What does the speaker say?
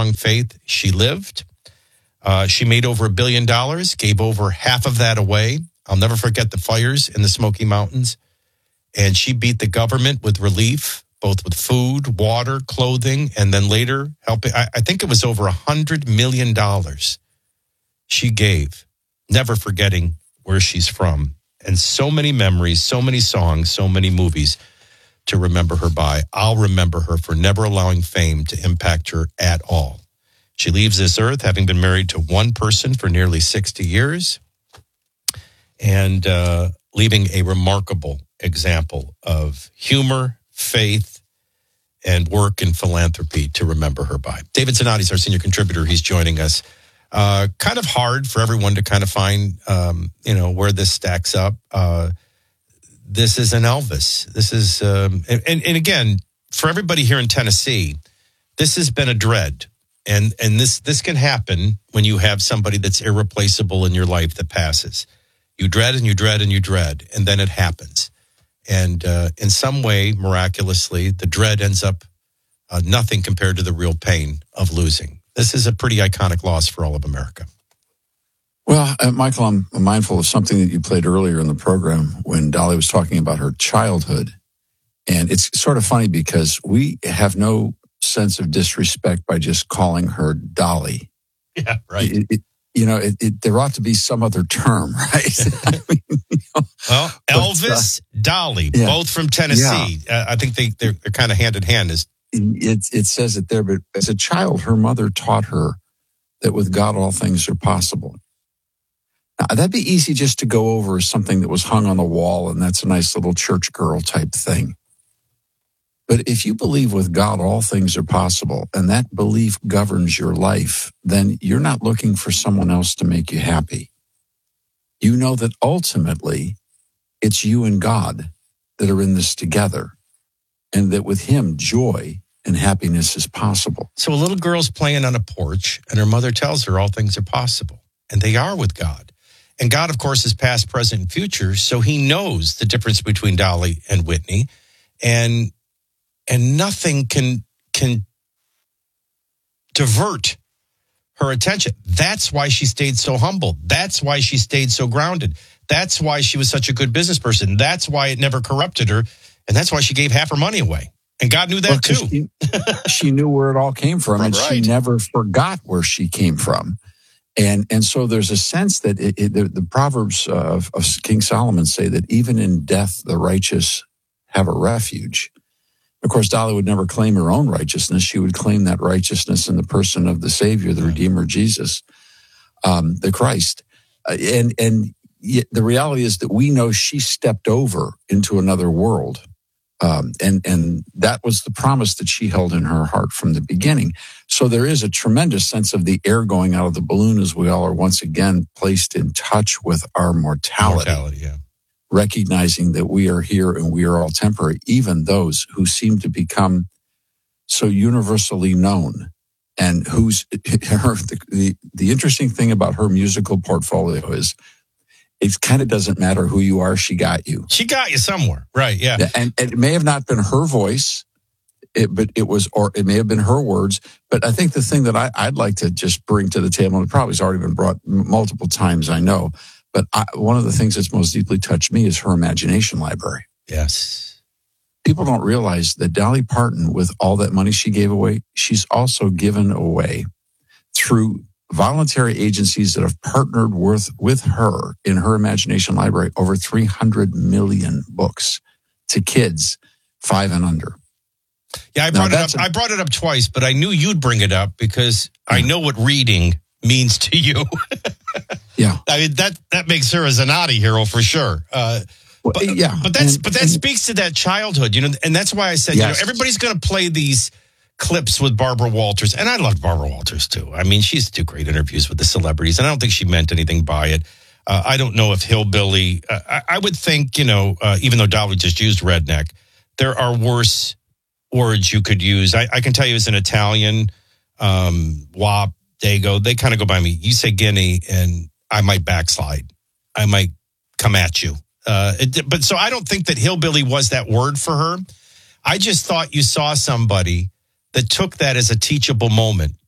strong faith. She lived. She made over $1 billion, gave over half of that away. I'll never forget the fires in the Smoky Mountains. And she beat the government with relief, both with food, water, clothing, and then later helping. I think it was over $100 million she gave, never forgetting where she's from. And so many memories, so many songs, so many movies to remember her by. I'll remember her for never allowing fame to impact her at all. She leaves this earth having been married to one person for nearly 60 years and leaving a remarkable example of humor, faith, and work and philanthropy to remember her by. David Zanotti is our senior contributor. He's joining us. Kind of hard for everyone to kind of find, where this stacks up. This is an Elvis. This is, and again, for everybody here in Tennessee, this has been a dread. And this can happen when you have somebody that's irreplaceable in your life that passes. You dread and you dread and you dread, and then it happens. And in some way, miraculously, the dread ends up nothing compared to the real pain of losing. This is a pretty iconic loss for all of America. Well, Michael, I'm mindful of something that you played earlier in the program when Dolly was talking about her childhood. And it's sort of funny because we have no sense of disrespect by just calling her Dolly. Yeah, right. There ought to be some other term, right? Well, Elvis, Dolly, yeah, both from Tennessee. Yeah. I think they're kind of hand in hand. It says it there, but as a child, her mother taught her that with God, all things are possible. Now, that'd be easy just to go over as something that was hung on the wall, and that's a nice little church girl type thing. But if you believe with God all things are possible, and that belief governs your life, then you're not looking for someone else to make you happy. You know that ultimately it's you and God that are in this together, and that with Him, joy and happiness is possible. So a little girl's playing on a porch, and her mother tells her all things are possible, and they are with God. And God, of course, is past, present, and future, so He knows the difference between Dolly and Whitney, and nothing can divert her attention. That's why she stayed so humble. That's why she stayed so grounded. That's why she was such a good business person. That's why it never corrupted her, and that's why she gave half her money away. And God knew that too. She knew where it all came from, and right. She never forgot where she came from. And so there's a sense that the Proverbs of King Solomon say that even in death, the righteous have a refuge. Of course, Dolly would never claim her own righteousness. She would claim that righteousness in the person of the Savior, the Redeemer, Jesus, the Christ. And the reality is that we know she stepped over into another world. And that was the promise that she held in her heart from the beginning. So there is a tremendous sense of the air going out of the balloon as we all are once again placed in touch with our mortality. Recognizing that we are here and we are all temporary, even those who seem to become so universally known. And the interesting thing about her musical portfolio is it kind of doesn't matter who you are. She got you. She got you somewhere. Right. Yeah. And it may have not been her voice, but it may have been her words. But I think the thing that I'd like to just bring to the table, and it probably has already been brought multiple times, I know, but one of the things that's most deeply touched me is her imagination library. Yes. People don't realize that Dolly Parton, with all that money she gave away, she's also given away through voluntary agencies that have partnered with her in her imagination library over 300 million books to kids 5 and under. Yeah, I brought it up twice, but I knew you'd bring it up because I know what reading means to you. Yeah. I mean, that makes her a Zanotti hero for sure. But that speaks to that childhood, and that's why I said, yes. Everybody's going to play these clips with Barbara Walters, and I loved Barbara Walters too. I mean, she used to do great interviews with the celebrities, and I don't think she meant anything by it. I don't know if hillbilly, I would think, even though Dolly just used redneck, there are worse words you could use. I can tell you as an Italian, wop, dago, they kind of go by me. You say guinea, and I might backslide. I might come at you. But so I don't think that hillbilly was that word for her. I just thought you saw somebody that took that as a teachable moment